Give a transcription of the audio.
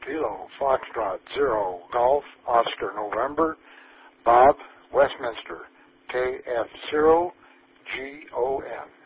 Kilo Foxtrot 0 Golf Oscar November Bob Westminster KF0 GON.